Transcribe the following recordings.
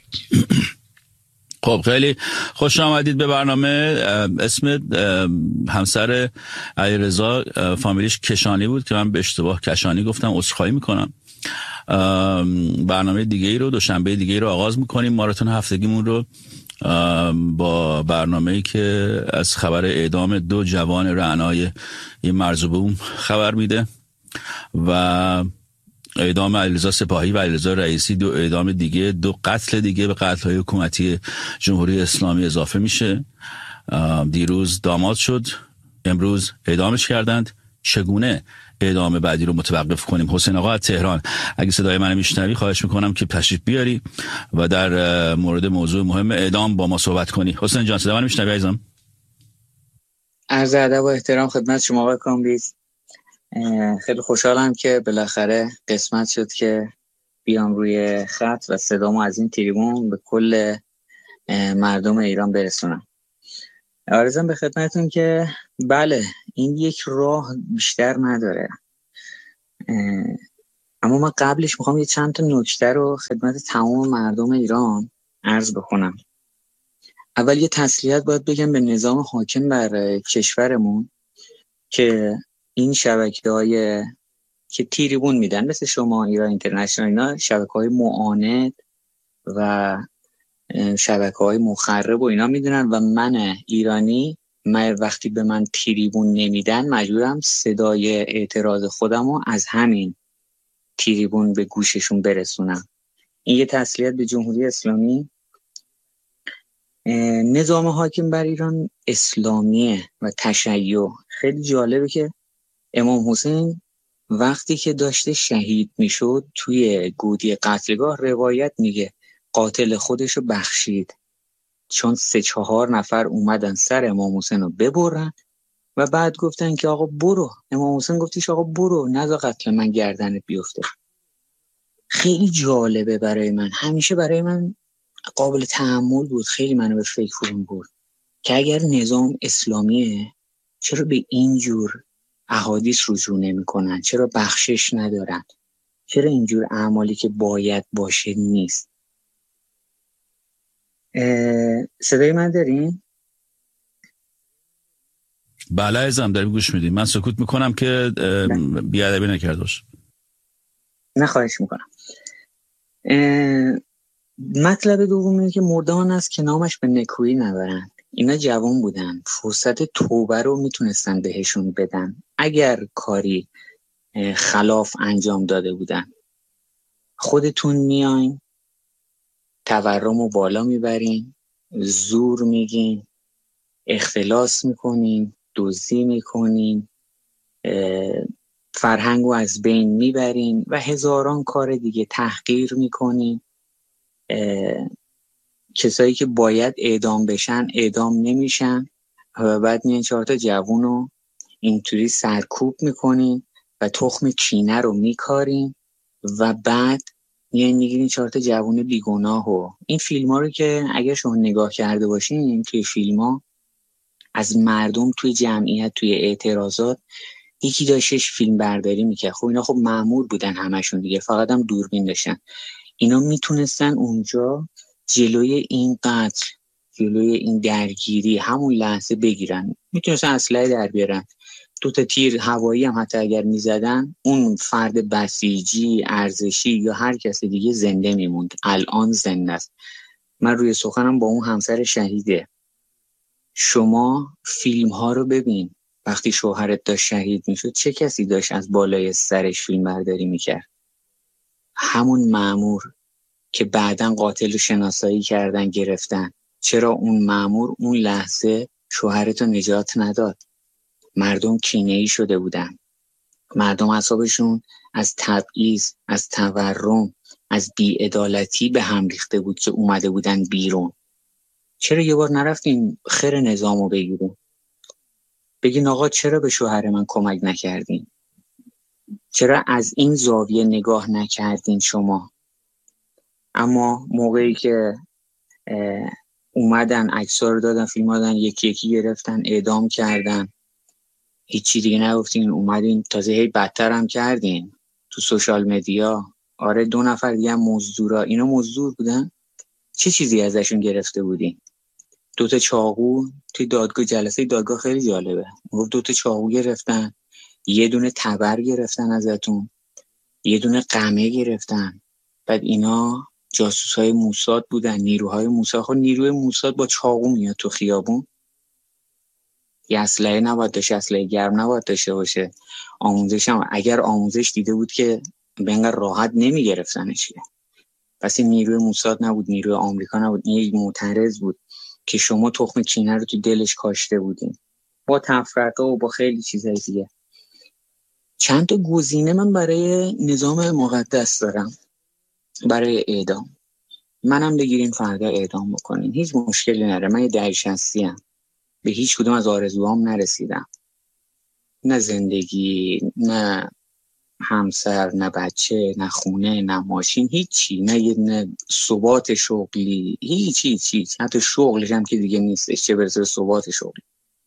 خب خیلی خوش آمدید به برنامه. اسم همسر علیرضا فامیلیش کشانی بود که من به اشتباه کشانی گفتم، عذرخواهی میکنم. برنامه دیگه ای رو دوشنبه دیگه ای رو آغاز میکنیم. ماراتون هفتگیمون رو با برنامه‌ای که از خبر اعدام 2 جوان رعنای یه مرزبون خبر میده و اعدام علیرضا سپاهی و علیرضا رئیسی، 2 اعدام دیگه، 2 قتل دیگه به قتل‌های حکومتی جمهوری اسلامی اضافه میشه. دیروز داماد شد، امروز اعدامش کردند. چگونه اعدام بعدی رو متوقف کنیم؟ حسین آقا از تهران، اگه صدای منو میشنوی خواهش میکنم که تشریف بیاری و در مورد موضوع مهم اعدام با ما صحبت کنی. حسین جان صدای منو میشنوی عزیزم؟ عرض ادب و احترام خدمت شما آقای کامبیز. خیلی خوشحالم که بالاخره قسمت شد که بیام روی خط و صدامو از این تریبون به کل مردم ایران برسونم. عرضم به خدمتون که بله، این یک راه بیشتر نداره، اما من قبلش میخوام یه چند تا نکته رو خدمت تمام مردم ایران عرض بکنم. اول یه تسلیت باید بگم به نظام حاکم بر کشورمون که این شبکه‌های که تریبون میدن مثل شما ایران اینترنشنال، اینا شبکه‌های معاند و شبکه‌های مخرب و اینا میدونن و من ایرانی وقتی به من تریبون نمیدن مجبورم صدای اعتراض خودمو از همین تریبون به گوششون برسونم. این یه تسلیت به جمهوری اسلامی. نظام حاکم بر ایران اسلامیه و تشیع. خیلی جالبه که امام حسین وقتی که داشته شهید میشد توی گودی قتلگاه روایت میگه قاتل خودشو بخشید، چون 3-4 نفر اومدن سر امام حسین رو ببرن و بعد گفتن که آقا برو. امام حسین گفتیش آقا برو، نذار قتل من گردنت بیفته. خیلی جالبه برای من، همیشه برای من قابل تأمل بود، خیلی منو به فکر فرو برد که اگر نظام اسلامیه چرا به اینجور احادیث رجوع نمی‌کنن؟ چرا بخشش ندارن؟ چرا اینجور اعمالی که باید باشه نیست؟ صدای من دارین؟ بله عزیزم داریم گوش میدیم. من سکوت میکنم که بیادبی نکرده باش. نه خواهش میکنم. مطلب دوم اینه که مردان است که نامش به نکویی نبرند. اینا جوان بودن، فرصت توبه رو میتونستن بهشون بدن اگر کاری خلاف انجام داده بودن. خودتون میاین تورم رو بالا میبرین، زور میگین، اختلاس میکنین، دزدی میکنین، فرهنگ رو از بین میبرین و هزاران کار دیگه، تحقیر میکنین. کسایی که باید اعدام بشن اعدام نمیشن و بعد میان 4 تا جوون رو اینطوری سرکوب میکنین و تخم کینه رو میکارین و بعد میان میگیرین 4 تا جوون بیگناه. و این فیلم ها رو که اگر شما نگاه کرده باشین، توی فیلم ها از مردم توی جمعیت توی اعتراضات یکی داشتش فیلم برداری میکرد. خب اینا خب مأمور بودن همشون دیگه، فقط هم دوربین داشتن. اینا میتونستن اونجا جلوی این قتل، جلوی این درگیری همون لحظه بگیرن، میتونستن اسلحه در بیارن. 2 تا تیر هوایی هم حتی اگر میزدن اون فرد بسیجی، ارزشی یا هر کس دیگه زنده میموند. الان زنده است. من روی سخنم با اون همسر شهیده. شما فیلم ها رو ببین، وقتی شوهرت داشت شهید میشد چه کسی داشت از بالای سرش فیلم برداری میکرد؟ همون مأمور که بعداً قاتل رو شناسایی کردن گرفتن. چرا اون مأمور اون لحظه شوهرتو نجات نداد؟ مردم کینه‌ای شده بودن. مردم اعصابشون از تبعیض، از تورم، از بی‌عدالتی به هم ریخته بود که اومده بودن بیرون. چرا یه بار نرفتین خیر نظامو بگیرین؟ بگین آقا چرا به شوهر من کمک نکردین؟ چرا از این زاویه نگاه نکردین شما؟ اما موقعی که اومدن عکس‌ها رو دادن، فیلم دادن، یکی یکی گرفتن اعدام کردن، هیچی دیگه نگفتین، اومدین تازه هی بدتر هم کردین تو سوشال مدیا. آره 2 نفر دیگه هم مزدورا. اینا مزدور بودن؟ چه چیزی ازشون گرفته بودین؟ 2 تا چاقو توی دادگاه، جلسه دادگاه خیلی جالبه. گفت 2 تا چاقو گرفتن، یه دونه تبر گرفتن ازتون، یه دونه قمه گرفتن. بعد اینا جاسوسای موساد بودن، نیروهای موساد. خب نیروی موساد با چاقو میاد تو خیابون؟ یه اسلحه نباید داشته، اسلحه گرم نباید داشته باشه. آموزش هم اگر آموزش دیده بود که به اینقدر راحت نمیگرفتنش. پس این نیروی موساد نبود، نیروی آمریکا نبود، این یک معترض بود که شما تخم کینه رو تو دلش کاشته بودین با تفرقه و با خیلی چیزای دیگه. چند تا گزینه من برای نظام مقدس دارم برای اعدام. منم بگیرین فردا اعدام بکنین، هیچ مشکلی نره. من یه دهشستیم، به هیچ کدوم از آرزوهام نرسیدم، نه زندگی، نه همسر، نه بچه، نه خونه، نه ماشین، هیچی، نه ثبات شغلی، هیچ. حتی شغلش هم که دیگه نیستش، چه برسه به ثبات شغلی.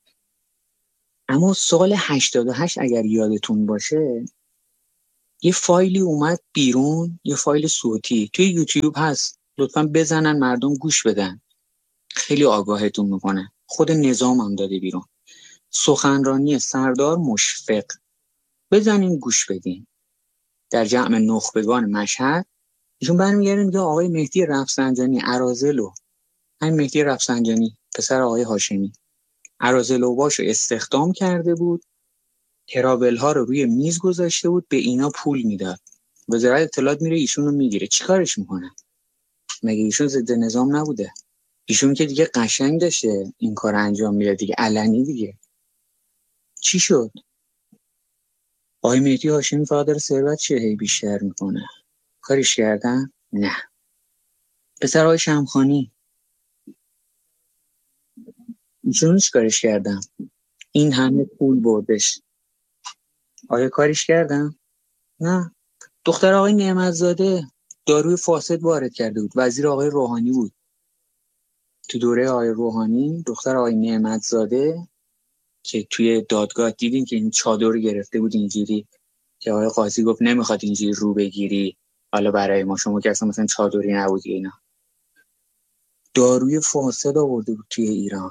اما سال 88 اگر یادتون باشه یه فایلی اومد بیرون، یه فایل صوتی توی یوتیوب هست، لطفاً بزنن مردم گوش بدن، خیلی آگاهتون میکنه. خود نظام هم داده بیرون، سخنرانی سردار مشفق. بزنین گوش بدین. در جمع نخبگان مشهد ایشون برمیگردن میگه آقای مهدی رفسنجانی اراذلو، همین مهدی رفسنجانی پسر آقای هاشمی، اراذلوباشو استخدام کرده بود، ترابل ها رو روی میز گذاشته بود، به اینا پول میداد. وزارت اطلاعات میره ایشون رو میگیره، چیکارش میکنه؟ مگه ایشون ضد نظام نبوده؟ ایشون که دیگه قشنگ داشته این کار انجام میداد دیگه، علنی دیگه. چی شد؟ آقای مهدی هاشمی فقط داره ثروت هی بیشتر میکنه. کارش کردن؟ نه. پسر آقای شمخانی ایشون چیکارش کردن؟ این همه پول بردش، آیا کاریش کردن؟ نه. دختر آقای نعمتزاده داروی فاسد وارد کرده بود، وزیر آقای روحانی بود. تو دوره آقای روحانی دختر آقای نعمتزاده که توی دادگاه دیدین که این چادر رو گرفته بود اینجوری، که آقای قاضی گفت نمیخواد اینجوری رو بگیری، حالا برای ما، شما که اصلا مثلا چادری نبودی. اینا داروی فاسد آورده بود توی ایران.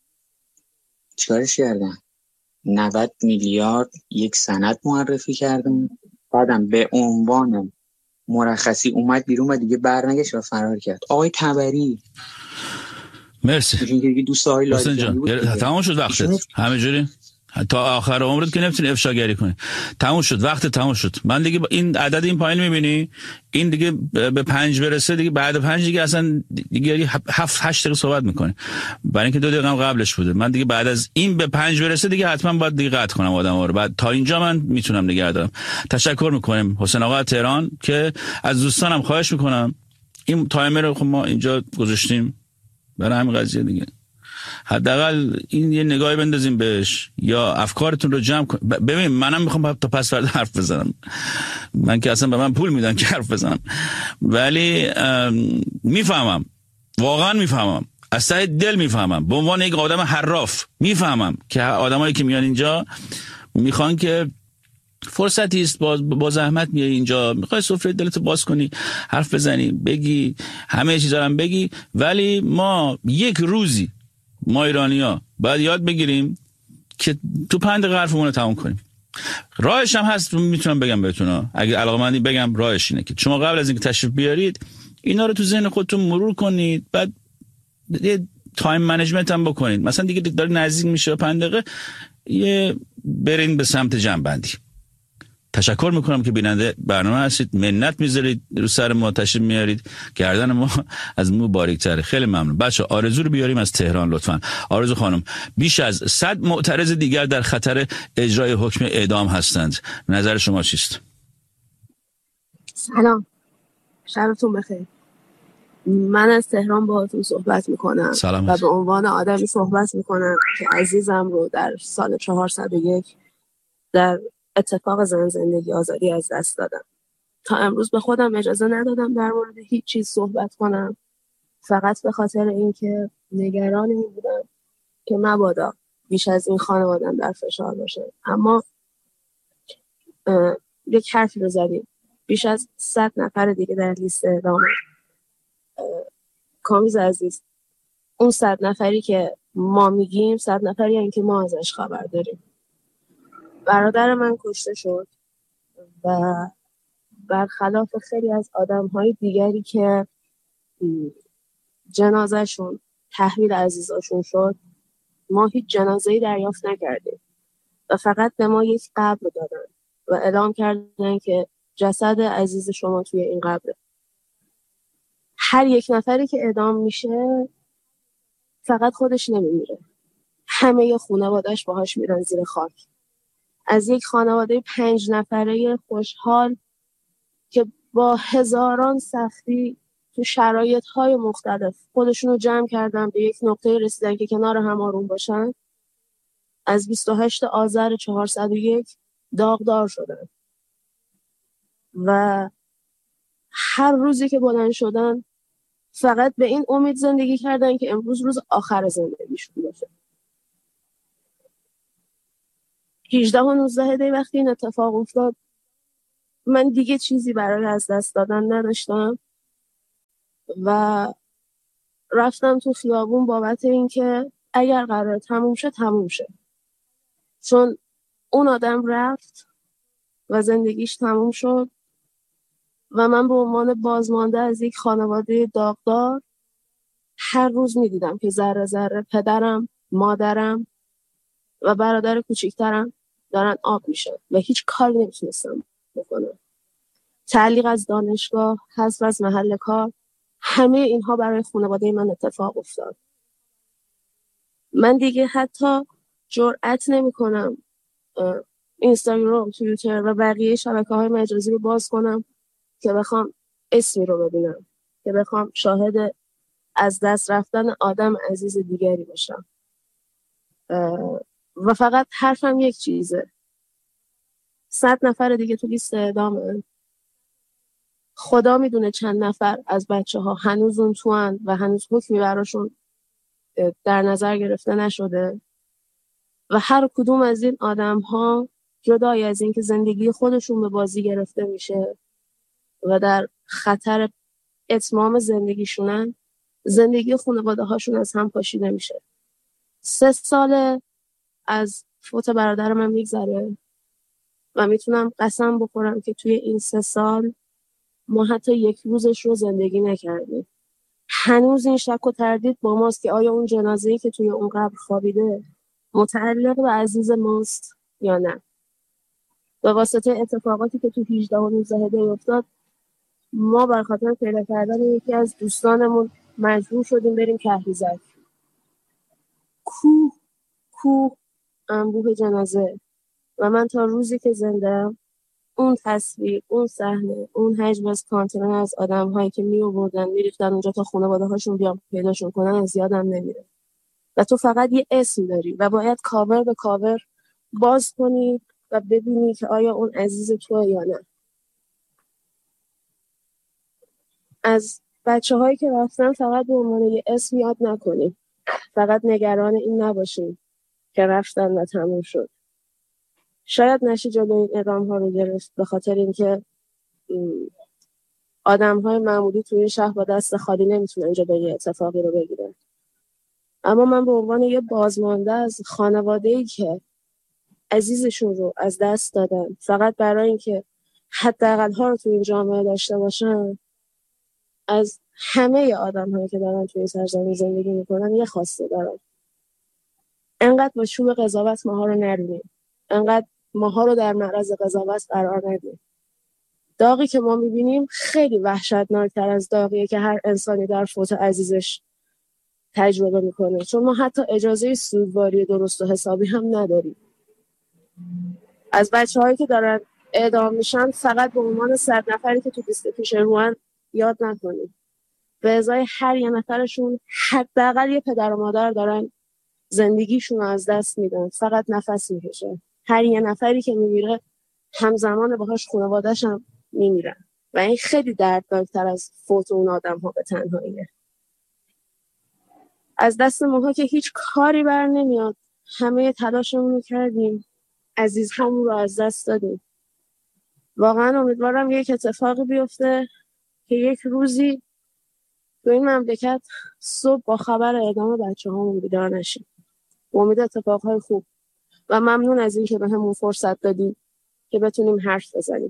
چیکارش کردن؟ 90 میلیارد یک سند معرفی کردن، بعدم به عنوان مرخصی اومد بیرون و دیگه برنگشت و فرار کرد. آقای تبری، مرسی میگن که دوست آقای حسین لاریجانی بود جان، تمام شد وقتت. همه جوری تا آخر عمرت که نمیتونی افشاگری کنی. تموم شد وقت، تموم شد. من دیگه این عدد این پایین میبینی، این دیگه به 5 برسه دیگه، بعد 5 دیگه اصلا دیگه 7-8 دقیقه صحبت میکنه، برای اینکه 2 دقیقه قبلش بوده. من دیگه بعد از این به 5 برسه دیگه حتما باید دیگه قطع کنم آدم‌ها رو. بعد تا اینجا من میتونم نگه دارم. تشکر میکنیم حسین آقا تهران، که از دوستانم خواهش میکنم این تایمر رو خب ما اینجا گذاشتیم برای همین قضیه دیگه، حداقل این یه نگاهی بندازیم بهش یا افکارتون رو جمع کن. ببین منم میخوام تا پس فردا حرف بزنم، من که اصلا به من پول میدن که حرف بزنم، ولی میفهمم، واقعا میفهمم، از ته دل میفهمم، به عنوان یک آدم حراف میفهمم که آدمایی که میان اینجا میخوان که فرصتی است، با زحمت میای اینجا، میخوای سفره دلتو باز کنی، حرف بزنی، بگی، همه چیزا هم بگی، ولی ما یک روزی ما ایرانی‌ها باید یاد بگیریم که تو 5 دقیقه حرفمون رو تموم کنیم. راهش هم هست، میتونم بگم بهتون، اگه علاقه‌مندی بگم راهش اینه که شما قبل از اینکه تشریف بیارید اینا رو تو ذهن خودتون مرور کنید، بعد یه تایم منیجمنت هم بکنید. مثلا دیگه داره نزدیک میشه 5 دقیقه، یه برین به سمت جمع‌بندی. تشکر میکنم که بیننده برنامه هستید، منت میذارید رو سر ما، تشریف میارید، گردن ما از مو باریک‌تره. خیلی ممنون. بچه آرزو رو بیاریم از تهران لطفاً. آرزو خانم، بیش از 100 معترض دیگر در خطر اجرای حکم اعدام هستند، نظر شما چیست؟ سلام، شبتون بخیر. من از تهران باهاتون صحبت میکنم و به عنوان آدمی صحبت میکنم که عزیزم رو در سال 401 در اتفاق زن زندگی آزادی از دست دادم. تا امروز به خودم اجازه ندادم در مورد هیچ چیز صحبت کنم، فقط به خاطر اینکه نگران این بودم که مبادا بیش از این خانواده‌ام در فشار باشه. اما یک حرفی رو زدیم، بیش از 100 نفر دیگه در لیست اعدام کامیز عزیز، اون 100 نفری که ما میگیم 100 نفری هستن که ما ازش خبر داریم. برادر من کشته شد و برخلاف خیلی از آدم‌های دیگری که جنازه‌شون تحویل عزیزاشون شد، ما هیچ جنازه‌ای دریافت نکردیم و فقط به ما یک قبر دادن و اعلام کردن که جسد عزیز شما توی این قبره. هر یک نفری که اعدام میشه فقط خودش نمیمیره، همه خانواده‌اش باهاش میرن زیر خاک. از یک خانواده 5 نفره خوشحال که با هزاران سختی تو شرایط‌های مختلف خودشونو جمع کردن به یک نقطه رسیدن که کنار هم آروم باشن، از 28 آذر 401 داغدار شدن و هر روزی که بلند شدن فقط به این امید زندگی کردن که امروز روز آخر زندگیشون باشه. 18 و 19 دی وقتی این اتفاق افتاد من دیگه چیزی برای از دست دادن نداشتم و رفتم تو خیابون بابت این که اگر قرار تموم شه تموم شه، چون اون آدم رفت و زندگیش تموم شد و من به عنوان بازمانده از یک خانواده داغدار هر روز میدیدم که ذره ذره پدرم، مادرم و برادر کوچیکترم دارن آب میشن و هیچ کاری نمیتونستم بکنم. تعلیق از دانشگاه، حذف از محل کار، همه اینها برای خانواده من اتفاق افتاد. من دیگه حتی جرئت نمی‌کنم اینستاگرام، توییتر و بقیه شبکه‌های مجازی رو باز کنم که بخوام اسمی رو ببینم، که بخوام شاهد از دست رفتن آدم عزیز دیگری باشم. و فقط حرفم یک چیزه، 100 نفر دیگه تو لیست اعدامه. خدا میدونه چند نفر از بچه‌ها هنوز اون توان و هنوز حکمی براشون در نظر گرفته نشده و هر کدوم از این آدم‌ها جدای از این که زندگی خودشون به بازی گرفته میشه و در خطر اتمام زندگیشونن، زندگی خانواده هاشون از هم پاشیده میشه. 3 سال از فوت برادر من میگذره و میتونم قسم بخورم که توی این 3 سال ما حتی یک روزش رو زندگی نکردیم. هنوز این شک و تردید با ماست که آیا اون جنازه‌ای که توی اون قبر خوابیده متعلق به عزیز ماست یا نه. به واسطه اتفاقاتی که تو 18 و 19 دی افتاد ما بر خاطر پیدا کردن یکی از دوستانمون مجبور شدیم بریم کهریزک. کوه انبوه جنازه و من تا روزی که زنده‌ام اون تصویر، اون صحنه، اون حجم از کانتینر از آدم‌هایی که می‌آوردن می‌ریختن اونجا تا خانواده‌هاشون بیان پیداشون کنن از یادم نمیره. و تو فقط یه اسم داری و باید کاور به کاور باز کنی و ببینی که آیا اون عزیز توئه یا نه. از بچه‌هایی که رفتن فقط به عنوان یه اسم یاد نکنیم، فقط نگران این نباشیم که رفتن و تموم شد. شاید نشه جلوی این اعدام‌ها رو گرفت به خاطر اینکه آدم‌های معمولی توی شهر با دست خالی نمیتونن جلوی اتفاقی رو بگیرن. اما من به عنوان یه بازمانده از خانواده‌ای که عزیزشون رو از دست دادن فقط برای اینکه حداقل‌ها رو توی این جامعه داشته باشن، از همه آدم‌هایی که دارن توی سرزمین زندگی میکنن یه خواسته دارم. انقدر با چوب قضاوت ماها رو نرونیم، انقدر ماها رو در معرض قضاوت قرار ندیم. داغی که ما میبینیم خیلی وحشتناکتر از داغیه که هر انسانی در فوت عزیزش تجربه میکنه، چون ما حتی اجازه سوگواری درست و حسابی هم نداریم. از بچه‌هایی که دارن اعدام میشن فقط به عنوان 100 نفری که تو لیست پیش روان یاد نکنیم. به ازای هر یه نفرشون حداقل یه پدر و مادر دارن زندگیشون رو از دست میدن، فقط نفس میکشه. هر یه نفری که میمیره همزمان باهاش خانواده‌اش هم میمیرن و این خیلی دردناکتر از فوت اون آدم‌ها به تنهاییه. از دست ماها که هیچ کاری بر نمیاد، همه تلاشمون رو کردیم، عزیزهامون رو از دست دادیم. واقعا امیدوارم یک اتفاقی بیفته که یک روزی تو این مملکت صبح با خبر اعدام بچه‌هامون بیدار نشیم. امید اتفاقهای خوب و ممنون از این که به همون فرصت دادیم که بتونیم حرف بزنیم.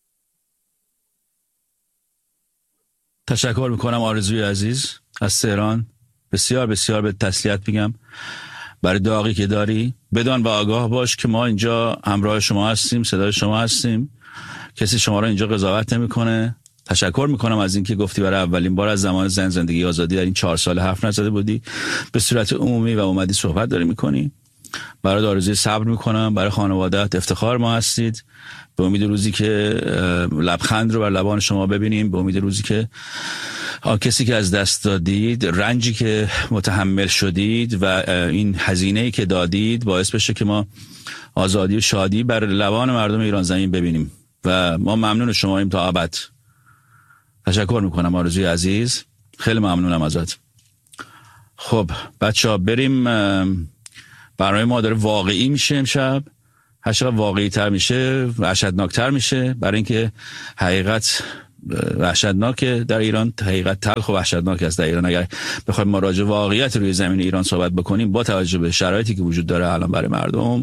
تشکر میکنم آرزوی عزیز از تهران. بسیار بسیار به تسلیت میگم برای داغی که داری. بدان و آگاه باش که ما اینجا همراه شما هستیم، صدای شما هستیم، کسی شما رو اینجا قضاوت نمیکنه. تشکر میکنم از اینکه گفتی برای اولین بار از زمان زندگی آزادی در این 4 سال حرف نزده بودی، به صورت عمومی و اومدی صحبت داری میکنی. برای آرزوی صبر میکنم، برای خانواده‌ات افتخار ما هستید. به امید روزی که لبخند رو بر لبان شما ببینیم، به امید روزی که کسی که از دست دادید، رنجی که متحمل شدید و این هزینه‌ای که دادید باعث بشه که ما آزادی و شادی بر لبان مردم ایران زمین ببینیم و ما ممنون شماییم تا ابد. تشکر میکنم آرزوی عزیز، خیلی ممنونم ازت. خب بچه‌ها بریم، برنامه ما داره واقعی میشه امشب. هر چقدر واقعی تر میشه وحشتناکتر میشه، برای اینکه حقیقت وحشتناکه در ایران، حقیقت تلخ و وحشتناک است در ایران. اگر بخوایم ما راجع واقعیت روی زمین ایران صحبت بکنیم با توجه به شرایطی که وجود داره الان برای مردم،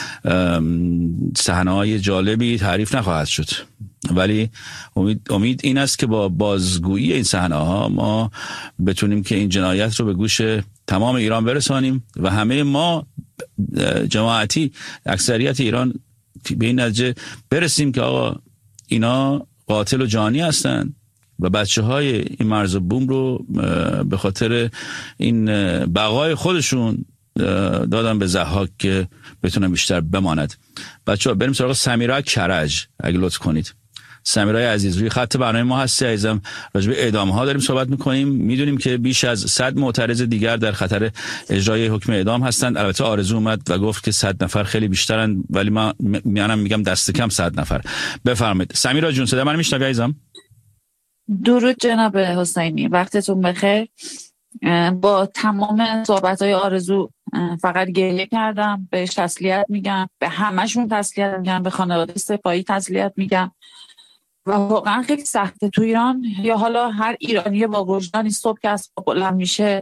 صحنه‌های جالبی تعریف نخواهد شد، ولی امید این است که با بازگویی این صحنه‌ها ما بتونیم که این جنایت رو به گوش تمام ایران برسانیم و همه ما جماعتی اکثریت ایران به این نتیجه برسیم که آقا اینا قاتل و جانی هستن و بچه‌های این مرز بوم رو به خاطر این بقای خودشون دادن به ضحاک که بتونن بیشتر بماند. بچه‌ها بریم سراغ سمیرا کرج اگه لطف کنید. سمیرای عزیز روی خط برنامه ما هستی عزیزم. راجع به اعدام ها داریم صحبت میکنیم. میدونیم که بیش از 100 معترض دیگر در خطر اجرای حکم اعدام هستند. البته آرزو اومد و گفت که 100 نفر خیلی بیشترن، ولی من میگم دست کم 100 نفر. بفرمایید سمیرا جون، صدا من میشنوی عزیزم؟ درود جناب حسینی، وقتتون بخیر. با تمام صحبت‌های آرزو فقط گریه کردم، بهش تسلیت میگم، به همه‌شون تسلیت میگم، به خانواده سپاهی تسلیت میگم و واقعا خیلی سخته تو ایران. یا حالا هر ایرانی با وجدانی صبح که از بلند میشه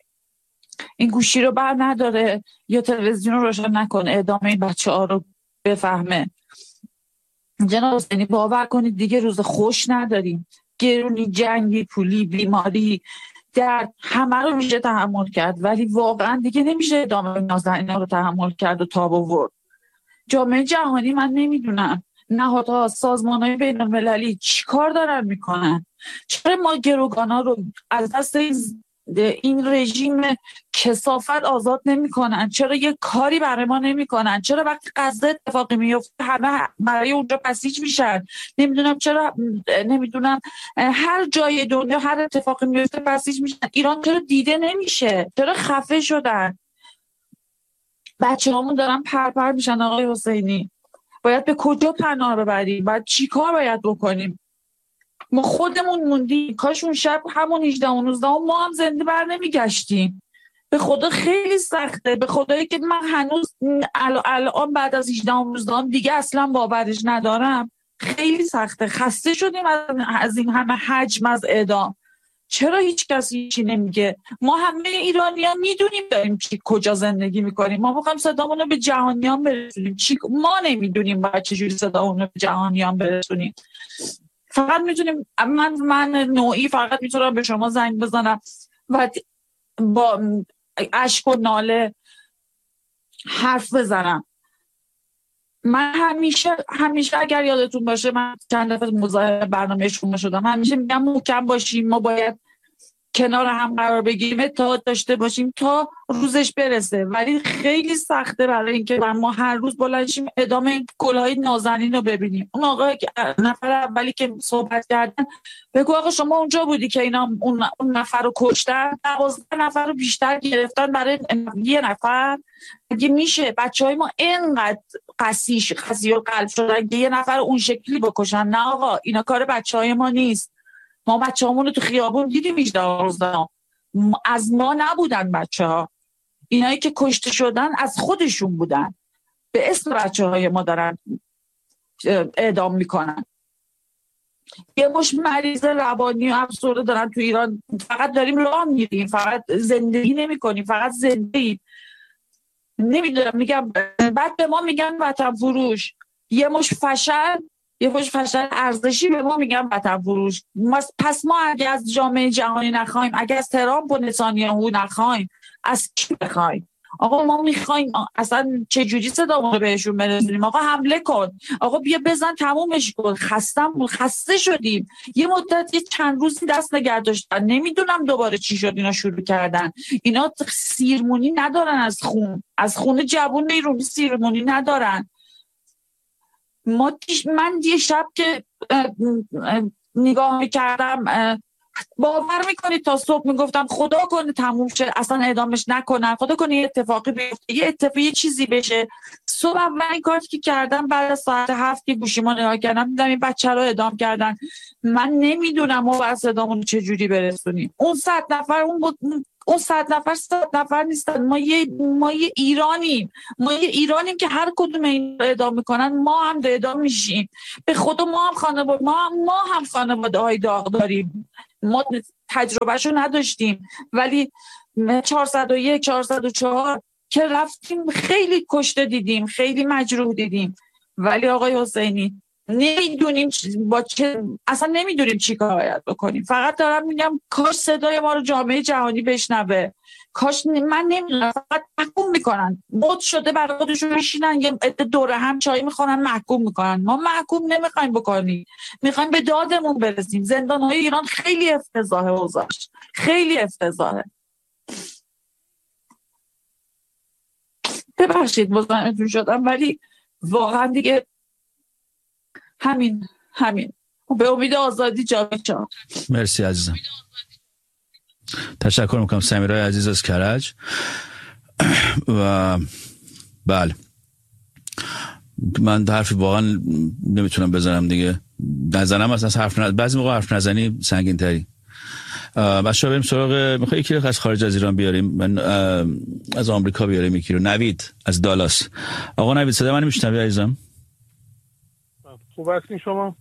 این گوشی رو بر نداره یا تلویزیون رو روشن نکنه ادامه این بچه‌ها رو بفهمه. جناب حسینی باور کنید دیگه روز خوش نداریم. گرونی، جنگی، پولی، بیماری، درد، همه رو میشه تحمل کرد، ولی واقعا دیگه نمیشه ادامه نازنینا رو تحمل کرد و تاب آورد. جامعه جهانی من نمیدونم نهادها، سازمان‌های بین‌المللی چی کار دارن میکنن؟ چرا ما گروگانا رو از دست این رژیم کثافت آزاد نمیکنن؟ چرا یه کاری برای ما نمیکنن؟ چرا وقتی غزه اتفاقی میفته همه برای اونجا بسیج میشن؟ نمیدونم هر جای دنیا هر اتفاقی میفته بسیج میشن. ایران چرا دیده نمیشه؟ چرا خفه شدن؟ بچه‌هامون دارن پرپر میشن. آقای حسینی باید به کجا پناه ببریم؟ باید چی کار باید بکنیم؟ ما خودمون موندیم. کاش اون شب همون 18 و 19 ما هم زنده بر نمیگشتیم. به خدا خیلی سخته. به خدایی که من هنوز الان بعد از 18 و 19 دیگه اصلا باورش ندارم. خیلی سخته. خسته شدیم از این همه حجم از اعدام. چرا هیچ کسی چی نمیگه؟ ما همه ایرانیان میدونیم داریم کجا زندگی میکنیم. ما میخوایم صدامون رو به جهانیان برسونیم. ما نمیدونیم باید چجوری صدامون رو به جهانیان برسونیم. فقط میتونیم من نوعی فقط میتونم به شما زنگ بزنم و با اشک و ناله حرف بزنم. من همیشه اگر یادتون باشه من چند دفعه مزاحم برنامه شما شدم، همیشه میگم محکم باشیم، ما باید کنار هم قرار بگیریم، اتحاد داشته باشیم تا روزش برسه. ولی خیلی سخته برای اینکه ما هر روز بلند شیم ادامه این گل‌های نازنین رو ببینیم. اون آقا نفر اولی که صحبت کردن بگو آقا شما اونجا بودی که اینا اون نفر رو کشتن، 12 نفر رو بیشتر گرفتن برای یه نفر؟ اگه میشه بچهای ما اینقدر قسی القلب شدن که یه نفر اون شکلی بکشن؟ نه آقا، اینا کار بچهای ما نیست. ما بچه‌هامون رو تو خیابون دیدیم 18 از ما نبودن بچه‌ها. اینایی که کشته شدن از خودشون بودن. به اسم بچه‌های ما دارن اعدام میکنن. یه مش مریض روانی و افسرده دارن تو ایران، فقط داریم راه میریم، فقط زندگی نمی کنیم، فقط زندگی نمیدونم. میگم بعد به ما میگن وطن فروش، یه مش فشل ارزشی به ما میگن وطن فروش. پس ما اگه از جامعه جهانی نخوایم، اگه از ترامپ و نتانیاهو نخوایم، از کی بخوایم؟ آقا ما میخوایم اصلا چجوری صدامون رو بهشون برسونیم؟ آقا حمله کن، آقا بیا بزن تمومش کن، خسته شدیم. یه مدت یه چند روزی دست نگه داشتن، نمیدونم دوباره چی شد اینا شروع کردن. اینا سیرمونی ندارن، از خون جوون ایرانی سیرمونی ندارن. من یه شب که نگاه میکردم باور میکنید تا صبح میگفتم خدا کنه تموم شه، اصلا اعدامش نکنن، خدا کنه یه اتفاقی بیفته، یه چیزی بشه. صبح اولین کاری که کردم بعد از ساعت 7 که گوشیمو نگاه کردم دیدم این بچه رو اعدام کردن. من نمیدونم ما باید صدامون چجوری برسونیم. اون 100 نفر اون 100 نفر نیستن. ما یه ایرانیم که هر کدوم این اعدام میکنن ما هم اعدام میشیم. به خدا ما هم خانواده های داغ داریم. ما تجربهشو نداشتیم، ولی 401 404 که رفتیم خیلی کشته دیدیم، خیلی مجروح دیدیم. ولی آقای حسینی اصلا نمیدونیم چی کار باید بکنیم. فقط دارم میگم کاش صدای ما رو جامعه جهانی بشنوه. کاش من نمیدونم، فقط محکوم میکنن، مد شده برای خودشون میشینن یه عده دوره هم چای میخورن محکوم میکنن. ما محکوم نمیخوایم بکنیم، میخوایم به دادمون برسیم. زندانهای ایران خیلی افتضاحه، اوضاعش خیلی افتضاحه. ببخشید مزاحمتون شدم، ولی واقعا دیگه همین به امید آزادی جاوید جان. مرسی عزیزم، تشکر میکنم. سمیرای عزیز از کرج. و بله من حرفی واقعا نمیتونم بزنم دیگه، نزنم اصلا بعضی موقع حرف نزنی سنگین تری. بچه ها بریم سراغ، میخوایی یکی رو از خارج از ایران بیاریم، من از آمریکا بیاریم یکی رو. نوید از دالاس. آقا نوید صدا من میشنوی عزیزم؟ خوب هستین شما؟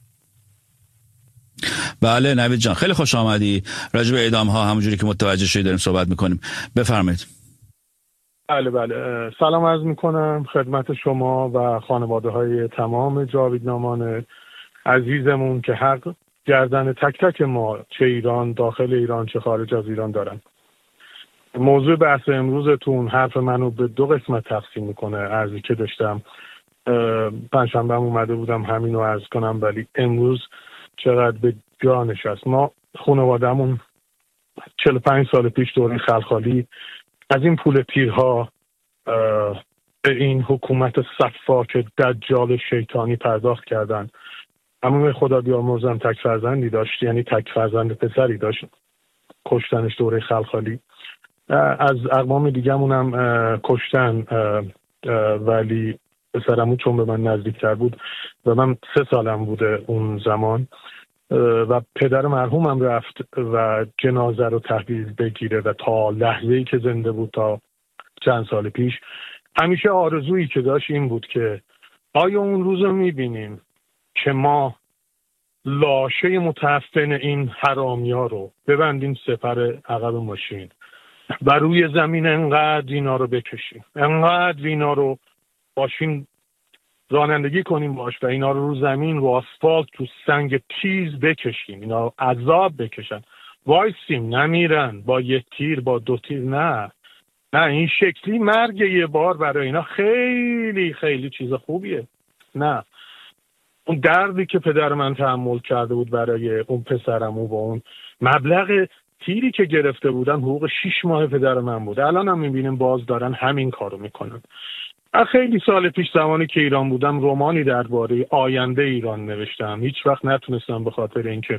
بله نوید جان خیلی خوش آمدی. راجع به اعدام ها همونجوری که متوجه شدی داریم صحبت میکنیم، بفرمایید. بله سلام عرض میکنم خدمت شما و خانواده های تمام جاویدنامان عزیزمون که حق گردن تک تک ما چه ایران، داخل ایران چه خارج از ایران دارن. موضوع بحث امروزتون حرف منو به 2 قسمت تقسیم میکنه. عرضی که داشتم پنجشنبه اومده بودم همینو عرض کنم، ولی امروز چقدر به جا نشست. ما خانواده‌مون 45 سال پیش دوره خلخالی از این پول تیرها به این حکومت صفاک دجال شیطانی پرداخت کردن. عموم خدا بیامرزم تک فرزندی داشت، یعنی تک فرزند پسری داشت، کشتنش دوره خلخالی. از اقوام دیگه‌مون هم کشتن، ولی پسرمون چون به من نزدیکتر بود و من 3 سالم بوده اون زمان و پدر مرحومم رفت و جنازه رو تحویل بگیره و تا لحظه‌ای که زنده بود تا چند سال پیش همیشه آرزویی که داشت این بود که آیا اون روز رو میبینیم که ما لاشه متعفن این حرامی‌ها رو ببندیم سپر عقب ماشین و روی زمین انقدر اینا رو بکشیم، انقدر اینا رو ماشین رانندگی کنیم باش و اینا رو زمین، رو آسفالت، تو سنگ تیز بکشیم، اینا عذاب بکشن، وایسیم نمیرن با 1 تیر با 2 تیر. نه این شکلی مرگ یه بار برای اینا خیلی خیلی چیز خوبیه. نه اون دردی که پدر من تحمل کرده بود برای اون پسرم و با اون مبلغ تیری که گرفته بودن حقوق 6 ماه پدر من بود. الان هم میبینیم باز دارن همین کارو میکنن. خیلی سال پیش زمانی که ایران بودم رمانی درباره آینده ایران نوشتم. هیچ وقت نتونستم به خاطر اینکه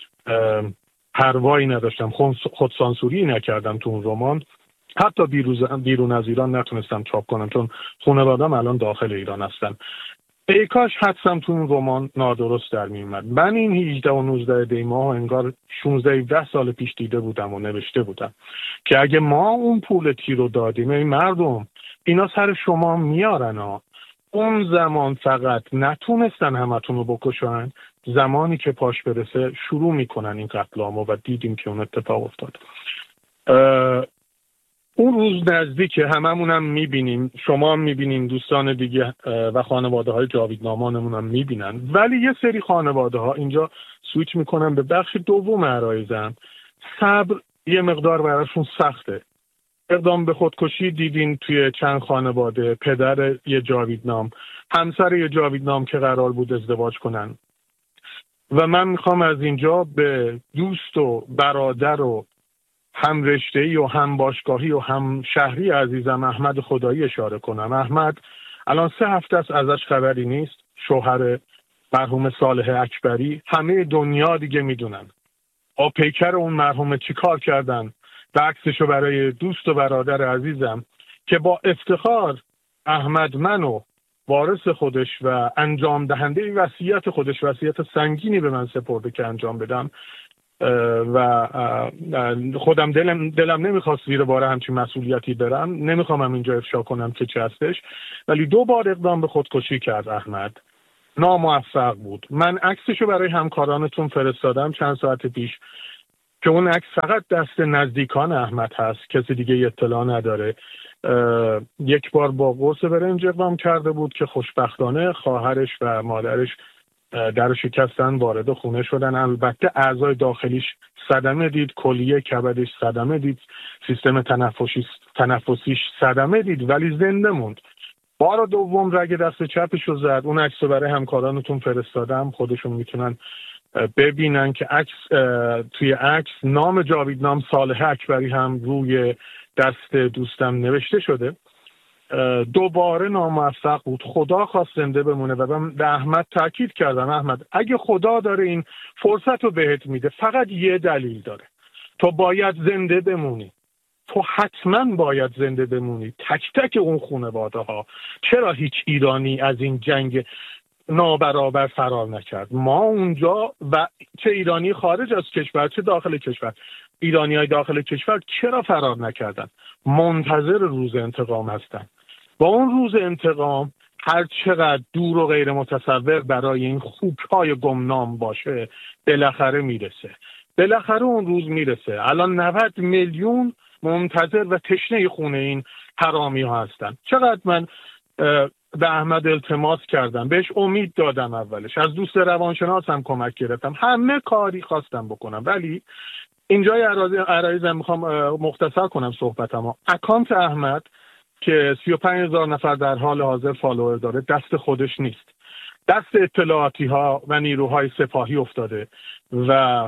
پروایی نداشتم، خودسانسوری نکردم تو اون رمان، حتی بیرون از ایران نتونستم چاپ کنم چون خانواده‌ام الان داخل ایران هستن. ای کاش حدسم تو اون رمان نادرست در می اومد. من این 18 و 19 دی ماه انگار 16-17 سال پیش دیده بودم و نوشته بودم که اگه ما اون پول تیر رو دادیم، این مردم اینا سر شما میارن ها. اون زمان فقط نتونستن همتون رو بکشن، زمانی که پاش برسه شروع میکنن این قتل عامو و دیدیم که اون اتفاق افتاد. اون روز نزدیکه، هممونم میبینیم، شما هم میبینیم، دوستان دیگه و خانواده های جاویدنامانمون هم میبینن. ولی یه سری خانواده ها اینجا سویچ میکنن به بخش دوم عرایزم. صبر یه مقدار براشون سخته. اقدام به خودکشی دیدین توی چند خانواده، پدر یه جاویدنام، همسر یه جاویدنام که قرار بود ازدواج کنن. و من میخوام از اینجا به دوست و برادر و هم رشته‌ای و هم باشگاهی و هم شهری عزیزم احمد خدایی اشاره کنم. احمد الان 3 هفته است ازش خبری نیست. شوهر مرحوم صالح اکبری، همه دنیا دیگه میدونن پیکر اون مرحوم چی کار کردن و عکسشو برای دوست و برادر عزیزم که با افتخار احمد منو وارث خودش و انجام دهنده وصیت خودش، وصیت سنگینی به من سپرده که انجام بدم و خودم دلم نمیخواست زیر بار همچین مسئولیتی برم. نمیخوام هم اینجا افشا کنم که چه هستش، ولی 2 بار اقدام به خودکشی کرد احمد. ناموفق بود. من عکسشو برای همکارانتون فرستادم چند ساعت پیش که اون عکس فقط دست نزدیکان احمد هست، کسی دیگه اطلاع نداره. یک بار با قرص برنج اقدام کرده بود که خوشبختانه خواهرش و مادرش در شکستن، وارد خونه شدن. البته اعضای داخلیش صدمه دید، کلیه کبدش صدمه دید، سیستم تنفسیش صدمه دید، ولی زنده موند. بار دوم رگ دست چپش رو زد. اون عکس رو برای همکارانتون فرستادم، خودشون میتونن ببینن که توی عکس نام جاویدنام صالح اکبری هم روی دست دوستم نوشته شده. دوباره ناموفق بود. خدا خواست زنده بمونه و من به احمد تاکید کردم احمد اگه خدا داره این فرصت رو بهت میده فقط یه دلیل داره، تو باید زنده بمونی، تو حتما باید زنده بمونی. تک تک اون خانواده ها، چرا هیچ ایرانی از این جنگ نابرابر فرار نکرد؟ ما اونجا و چه ایرانی خارج از کشور چه داخل کشور، ایرانی های داخل کشور چرا فرار نکردن؟ منتظر روز انتقام هستن. با اون روز انتقام هر چقدر دور و غیر متصور برای این خوک‌های گمنام باشه بالاخره میرسه. بالاخره اون روز میرسه. الان 90 میلیون منتظر و تشنه خونه این حرامی ها هستن. چقدر من به احمد التماس کردم، بهش امید دادم، اولش از دوست روانشناسم کمک گرفتم، همه کاری خواستم بکنم. ولی اینجای عرایزم میخوام مختصر کنم صحبتمو. اکانت احمد که 35,000 نفر در حال حاضر فالوور داره دست خودش نیست، دست اطلاعاتی ها و نیروهای سپاهی افتاده. و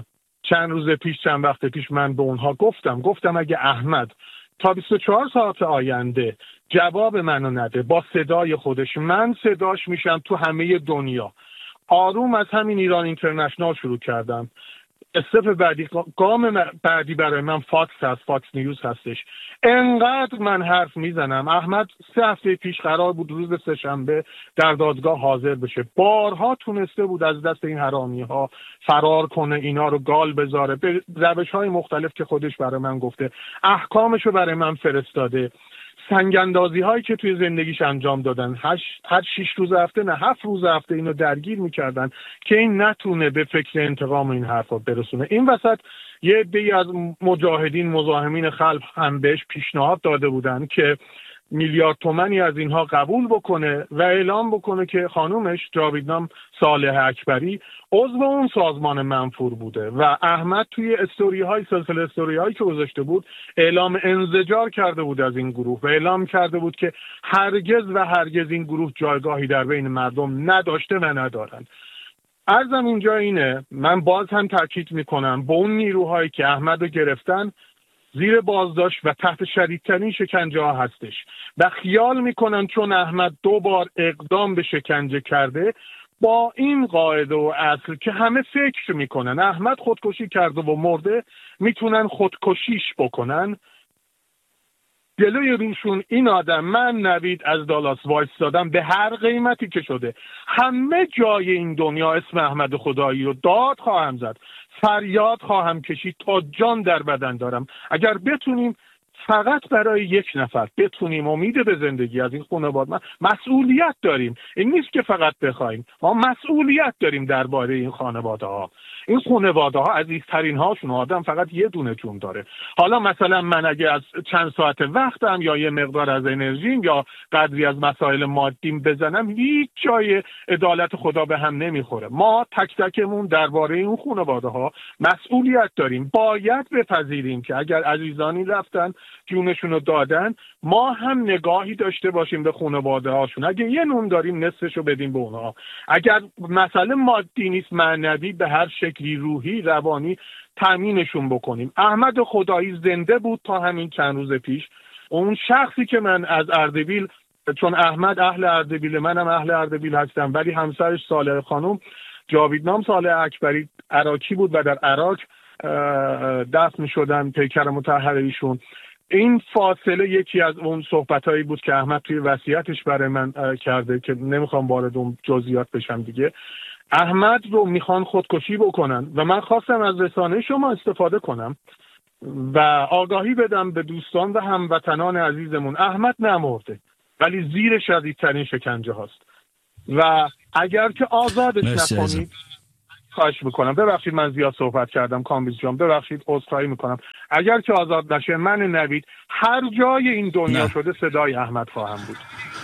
چند وقت پیش من به اونها گفتم اگه احمد تا 24 ساعت آینده جواب منو نده با صدای خودش، من صداش میشم تو همه دنیا. آروم از همین ایران اینترنشنال شروع کردم. استپ بعدی، گام بعدی برای من فاکس هست، فاکس نیوز هستش. انقدر من حرف میزنم. احمد 3 هفته پیش قرار بود روز سه‌شنبه در دادگاه حاضر بشه. بارها تونسته بود از دست این حرامی ها فرار کنه، اینا رو گال بذاره به روش های مختلف که خودش برای من گفته. احکامشو برای من فرستاده. سنگ‌اندازی هایی که توی زندگیش انجام دادن، هر 6 روز هفته نه 7 روز هفته اینو درگیر میکردن که این نتونه به فکر انتقام این حرفا برسونه. این وسط یه عده‌ای از مجاهدین مزاحمین خلق هم بهش پیشنهاد داده بودن که میلیارد تومانی از اینها قبول بکنه و اعلام بکنه که خانومش جاویدنام صالح اکبری عضو اون سازمان منفور بوده. و احمد توی سلسله استوری‌هایی که گذاشته بود اعلام انزجار کرده بود از این گروه و اعلام کرده بود که هرگز و هرگز این گروه جایگاهی در بین مردم نداشته و ندارن. عرضم اینجا اینه، من باز هم تاکید میکنم با اون نیروهایی که احمد رو گرفتن زیر بازداشت و تحت شدیدترین شکنجه ها هستش و خیال میکنن چون احمد 2 بار اقدام به شکنجه کرده با این قاعده و اصل که همه فکر میکنن احمد خودکشی کرده و مرده میتونن خودکشیش بکنن. جلوی روشون این آدم، من نوید از دالاس وایستادم به هر قیمتی که شده، همه جای این دنیا اسم احمد خدایی رو داد خواهم زد، فریاد خواهم کشید تا جان در بدن دارم. اگر بتونیم فقط برای یک نفر بتونیم امید به زندگی از این خانواده، مسئولیت داریم. این نیست که فقط بخوایم، ما مسئولیت داریم درباره این خانواده ها. این خانواده ها عزیزترین هاشون، آدم فقط یه دونه جون داره. حالا مثلا من اگه از چند ساعت وقتم یا یه مقدار از انرژیم یا قدری از مسائل مادیم بزنم، هیچ جای عدالت خدا به هم نمیخوره. ما تک تکمون درباره این خانواده ها مسئولیت داریم. باید بپذیریم که اگر عزیزانی رفتن جونشون رو دادن، ما هم نگاهی داشته باشیم به خانواده هاشون. اگه یه نون داریم نصفشو بدیم به اونها. اگر مسئله مادی نیست، معنوی، به هر شکلی، روحی، روانی تامینشون بکنیم. احمد خدایی زنده بود تا همین چند روز پیش. اون شخصی که من از اردبیل، چون احمد اهل اردبیل، منم اهل اردبیل هستم، ولی همسرش صالح خانم جاویدنام صالح اکبری عراقی بود و در عراق دفن شدن پیکر مطهر ایشون. این فاصله یکی از اون صحبتایی بود که احمد توی وصیتش برای من کرده که نمیخوام وارد اون جزئیات بشم دیگه. احمد رو میخوان خودکشی بکنن و من خواستم از رسانه شما استفاده کنم و آگاهی بدم به دوستان و هموطنان عزیزمون. احمد نمرده، ولی زیر شدیدترین شکنجه هاست و اگر که آزادش نکنید، خواهش میکنم، ببخشید من زیاد صحبت کردم کامبیز جان، ببخشید، عذرخواهی میکنم. اگر که آزاد نشه، من نوید هر جای این دنیا شده صدای احمد خواهم بود.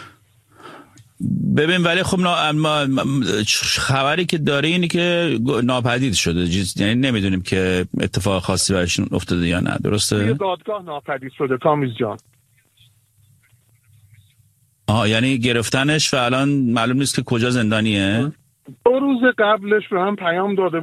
ببین ولی خب خبری که داره اینی که ناپدید شده، یعنی نمیدونیم که اتفاق خاصی براشون افتاده یا نه، درسته؟ یه دادگاه ناپدید شده کامبیز جان. یعنی گرفتنش و الان معلوم نیست که کجا زندانیه. 2 روز قبلش به من پیام داده